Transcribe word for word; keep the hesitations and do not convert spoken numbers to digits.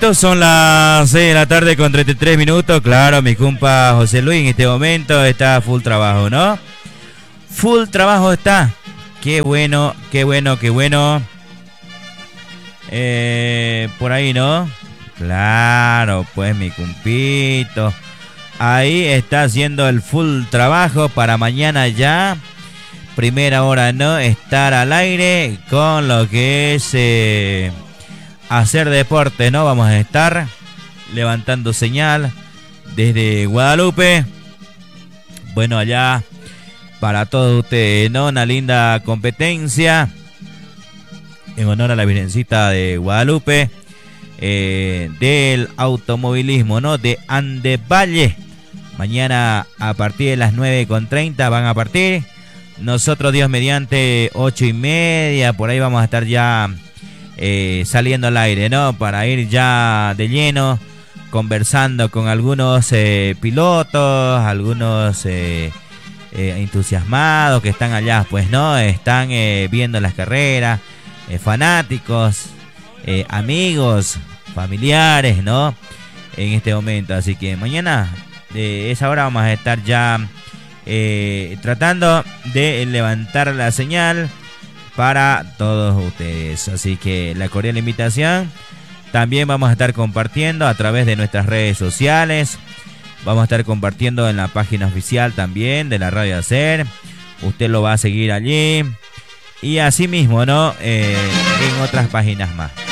minutos, son las seis de la tarde con treinta y tres minutos. Claro, mi compa José Luis en este momento está full trabajo, ¿no? Full trabajo está. Qué bueno, qué bueno, qué bueno. Eh, por ahí, ¿no? Claro, pues mi compito. Ahí está haciendo el full trabajo para mañana ya. Primera hora, ¿no? Estar al aire con lo que es eh, hacer deporte, ¿no? Vamos a estar levantando señal desde Guadalupe. Bueno, allá para todos ustedes, ¿no? Una linda competencia en honor a la Virgencita de Guadalupe, eh, del automovilismo, ¿no? De Andevalle. Mañana a partir de las nueve con treinta van a partir. Nosotros, Dios mediante, ocho y media, por ahí vamos a estar ya eh, saliendo al aire, ¿no? Para ir ya de lleno, conversando con algunos eh, pilotos, algunos eh, eh, entusiasmados que están allá, pues, ¿no? Están eh, viendo las carreras, eh, fanáticos, eh, amigos, familiares, ¿no? En este momento, así que mañana, de esa hora, vamos a estar ya Eh, tratando de levantar la señal para todos ustedes. Así que la cordial invitación. También vamos a estar compartiendo a través de nuestras redes sociales. Vamos a estar compartiendo en la página oficial también de la Radio Hacer. Usted lo va a seguir allí. Y así mismo, ¿no? Eh, en otras páginas más.